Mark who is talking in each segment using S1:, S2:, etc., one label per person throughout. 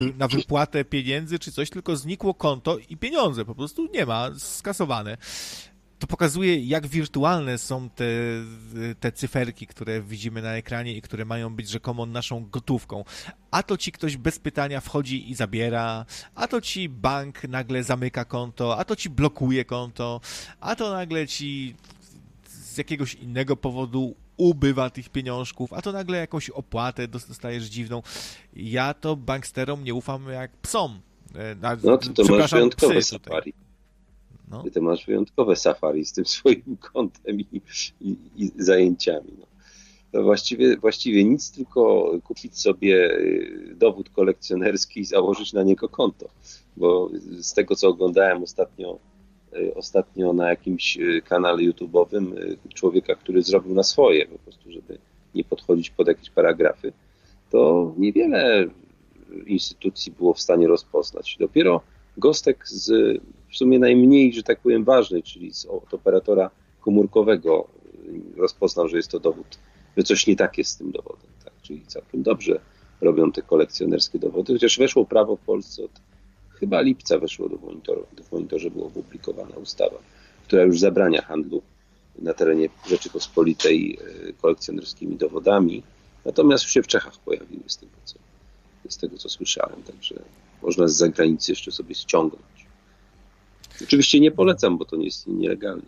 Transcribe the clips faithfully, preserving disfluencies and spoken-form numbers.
S1: na wypłatę pieniędzy czy coś, tylko znikło konto i pieniądze po prostu nie ma, skasowane. To pokazuje, jak wirtualne są te, te cyferki, które widzimy na ekranie i które mają być rzekomo naszą gotówką. A to ci ktoś bez pytania wchodzi i zabiera, a to ci bank nagle zamyka konto, a to ci blokuje konto, a to nagle ci z jakiegoś innego powodu ubywa tych pieniążków, a to nagle jakąś opłatę dostajesz dziwną. Ja to banksterom nie ufam jak psom. Na,
S2: no to, to masz wyjątkowe safari.
S1: No.
S2: Ty masz wyjątkowe safari z tym swoim kontem i, i, i zajęciami. No. To właściwie, właściwie nic, tylko kupić sobie dowód kolekcjonerski i założyć na niego konto. Bo z tego, co oglądałem ostatnio, ostatnio na jakimś kanale YouTube'owym człowieka, który zrobił na swoje, po prostu, żeby nie podchodzić pod jakieś paragrafy, to niewiele instytucji było w stanie rozpoznać. Dopiero Gostek z w sumie najmniej, że tak powiem, ważny, czyli od operatora komórkowego rozpoznał, że jest to dowód, że coś nie tak jest z tym dowodem. Tak? Czyli całkiem dobrze robią te kolekcjonerskie dowody, chociaż weszło prawo w Polsce od chyba lipca weszło do monitoru, w monitorze była opublikowana ustawa, która już zabrania handlu na terenie Rzeczypospolitej kolekcjonerskimi dowodami, natomiast już się w Czechach pojawiły z tego, co, z tego, co słyszałem, także można z zagranicy jeszcze sobie ściągnąć. Oczywiście nie polecam, bo to nie jest nielegalne.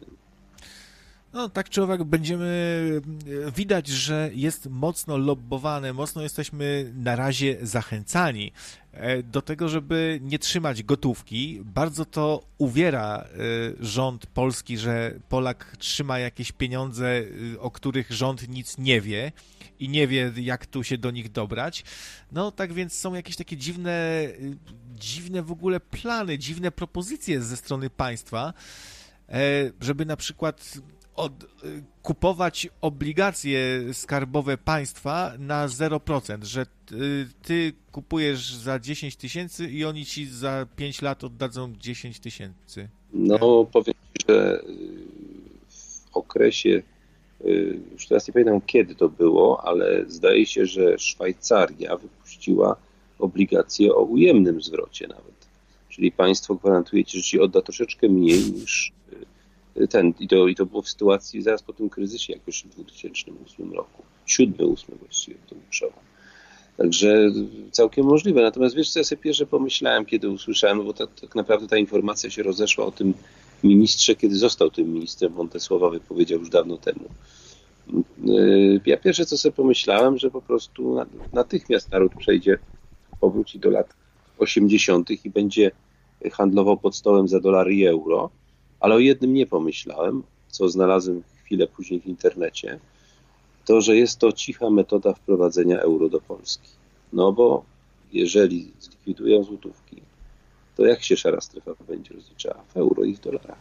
S1: No tak czy owak będziemy, widać, że jest mocno lobbowane, mocno jesteśmy na razie zachęcani do tego, żeby nie trzymać gotówki. Bardzo to uwiera rząd polski, że Polak trzyma jakieś pieniądze, o których rząd nic nie wie i nie wie, jak tu się do nich dobrać. No tak więc są jakieś takie dziwne, dziwne w ogóle plany, dziwne propozycje ze strony państwa, żeby na przykład Od, kupować obligacje skarbowe państwa na zero procent, że ty, ty kupujesz za dziesięć tysięcy i oni ci za pięć lat oddadzą dziesięć tysięcy.
S2: No powiem ci, że w okresie, już teraz nie pamiętam kiedy to było, ale zdaje się, że Szwajcaria wypuściła obligacje o ujemnym zwrocie nawet. Czyli państwo gwarantuje ci, że ci odda troszeczkę mniej niż ten, i to, i to było w sytuacji zaraz po tym kryzysie jakoś w dwa tysiące ósmym roku. Siódmy, ósmy właściwie to był przełom. Także całkiem możliwe. Natomiast wiesz, co ja sobie pierwsze pomyślałem, kiedy usłyszałem, bo tak, tak naprawdę ta informacja się rozeszła o tym ministrze, kiedy został tym ministrem, on te słowa wypowiedział już dawno temu. Ja pierwsze, co sobie pomyślałem, że po prostu natychmiast naród przejdzie, powróci do lat osiemdziesiątych i będzie handlował pod stołem za dolary i euro. Ale o jednym nie pomyślałem, co znalazłem chwilę później w internecie, to, że jest to cicha metoda wprowadzenia euro do Polski. No bo jeżeli zlikwidują złotówki, to jak się szara strefa będzie rozliczała? W euro i w dolarach.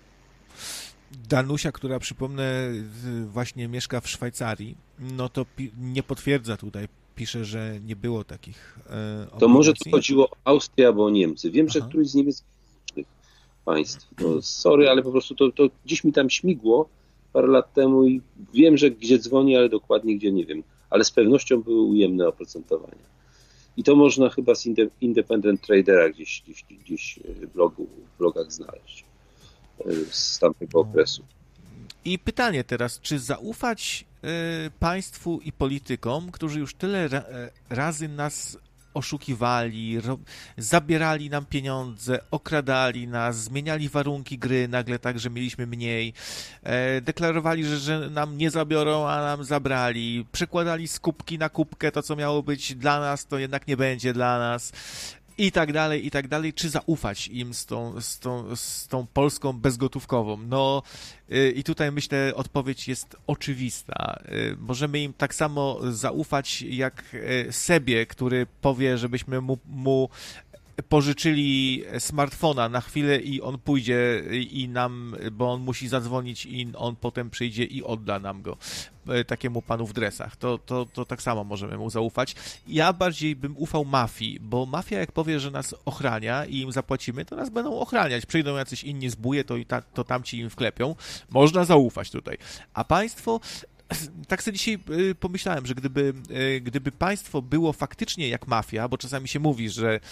S1: Danusia, która przypomnę właśnie mieszka w Szwajcarii, no to pi- nie potwierdza tutaj, pisze, że nie było takich e, obligacji.
S2: To może tu chodziło o Austrię albo o Niemcy. Wiem,
S1: Aha.
S2: że któryś z niemieckich państw. No, sorry, ale po prostu to, to gdzieś mi tam śmigło parę lat temu i wiem, że gdzie dzwoni, ale dokładnie gdzie nie wiem. Ale z pewnością były ujemne oprocentowania. I to można chyba z Independent Tradera gdzieś, gdzieś, gdzieś w, blogu, w blogach znaleźć z tamtego okresu.
S1: I pytanie teraz, czy zaufać y, państwu i politykom, którzy już tyle ra, razy nas oszukiwali, ro, zabierali nam pieniądze, okradali nas, zmieniali warunki gry nagle tak, że mieliśmy mniej, e, deklarowali, że, że nam nie zabiorą, a nam zabrali, przekładali z kubki na kubkę to, co miało być dla nas, to jednak nie będzie dla nas. I tak dalej, i tak dalej. Czy zaufać im z tą, z tą, z tą Polską bezgotówkową? No yy, i tutaj myślę, odpowiedź jest oczywista. Yy, możemy im tak samo zaufać jak yy, Sebie, który powie, żebyśmy mu, mu pożyczyli smartfona na chwilę i on pójdzie i nam, bo on musi zadzwonić i on potem przyjdzie i odda nam go, takiemu panu w dresach. To, to, to tak samo możemy mu zaufać. Ja bardziej bym ufał mafii, bo mafia jak powie, że nas ochrania i im zapłacimy, to nas będą ochraniać. Przyjdą jacyś inni zbóje, to, i ta, to tamci im wklepią. Można zaufać tutaj. A państwo... Tak sobie dzisiaj pomyślałem, że gdyby, gdyby państwo było faktycznie jak mafia, bo czasami się mówi, że